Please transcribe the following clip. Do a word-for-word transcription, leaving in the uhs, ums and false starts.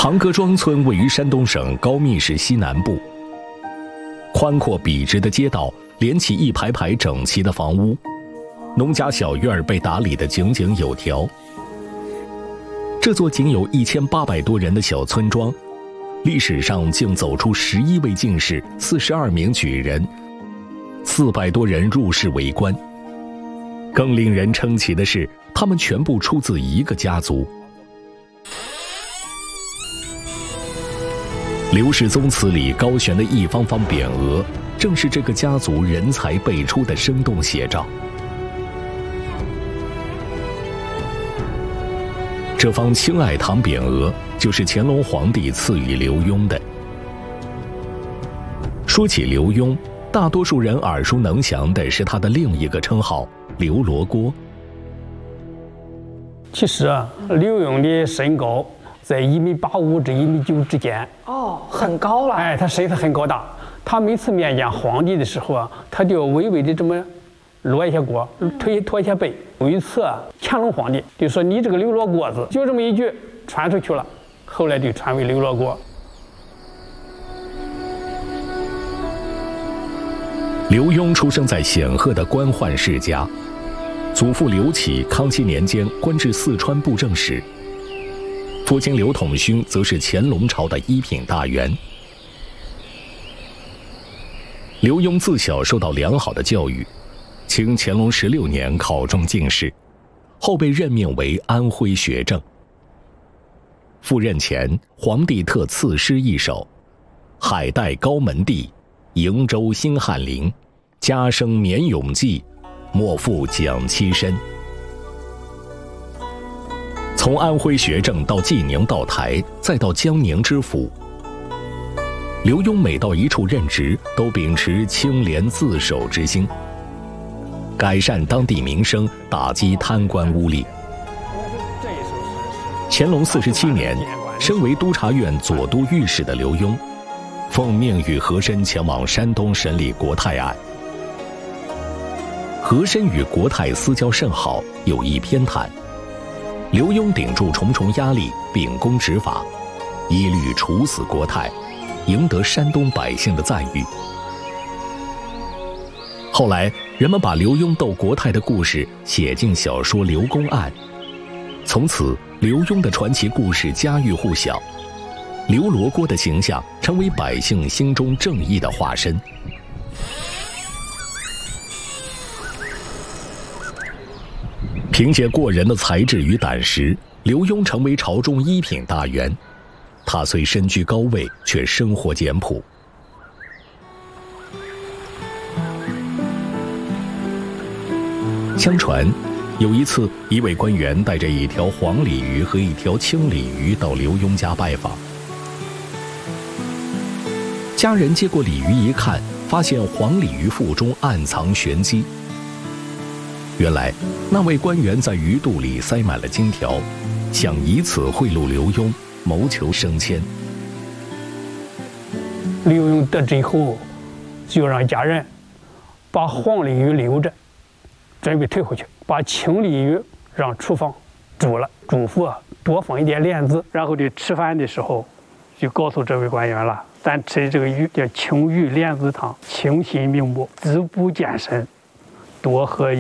庞各庄村位于山东省高密市西南部，宽阔笔直的街道连起一排排整齐的房屋，农家小院被打理得井井有条。这座仅有一千八百多人的小村庄，历史上竟走出十一位进士、四十二名举人、四百多人入仕为官。更令人称奇的是，他们全部出自一个家族。刘氏宗祠里高悬的一方方匾额，正是这个家族人才辈出的生动写照。这方青矮堂匾额就是乾隆皇帝赐予刘墉的。说起刘墉，大多数人耳熟能详的是他的另一个称号刘罗锅。 其实啊，刘墉的身高在一米八五至一米九之间。 哦，很高了。 哎，他身子很高大。他每次面见皇帝的时候啊，他就微微的这么落一下锅，推托一下背。有一次啊，乾隆皇帝就说：“你这个刘罗锅子，就这么一句传出去了。”后来就传为刘罗锅。 刘墉出生在显赫的官宦世家，祖父刘启康熙年间官至四川布政使，父亲刘统勋则是乾隆朝的一品大员。刘墉自小受到良好的教育，清乾隆十六年考中进士，后被任命为安徽学政。赴任前，皇帝特赐诗一首：“海带高门第，瀛洲新翰林，家生绵永记，莫负蒋妻身。”从安徽学政到济宁道台，再到江宁知府，刘墉每到一处任职，都秉持清廉自守之心，改善当地民生，打击贪官污吏。乾隆四十七年，身为督察院左都御史的刘墉，奉命与和珅前往山东审理国泰案。和珅与国泰私交甚好，有意偏袒。刘墉顶住重重压力，秉公执法，一律处死国泰，赢得山东百姓的赞誉。后来，人们把刘墉斗国泰的故事写进小说《刘公案》，从此，刘墉的传奇故事家喻户晓，刘罗锅的形象成为百姓心中正义的化身。凭借过人的才智与胆识，刘墉成为朝中一品大员。他虽身居高位，却生活简朴。相传，有一次，一位官员带着一条黄鲤鱼和一条青鲤鱼到刘墉家拜访。家人接过鲤鱼一看，发现黄鲤鱼腹中暗藏玄机。原来，那位官员在鱼肚里塞满了金条，想以此贿赂刘墉，谋求升迁。 刘墉得知以后，就让家人把黄鲤鱼留着，准备退回去，把青鲤鱼让厨房煮了，嘱咐啊多放一点莲子。然后就吃饭的时候，就告诉这位官员了：“咱吃这个鱼叫青鱼莲子汤，清心明目，滋补健身，多喝